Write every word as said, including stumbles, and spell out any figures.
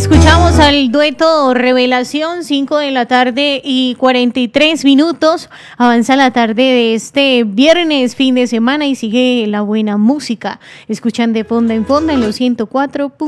Escuchamos al dueto Revelación, cinco de la tarde y cuarenta y tres minutos. Avanza la tarde de este viernes, fin de semana, y sigue la buena música. Escuchan de Fonda en Fonda en los ciento cuatro.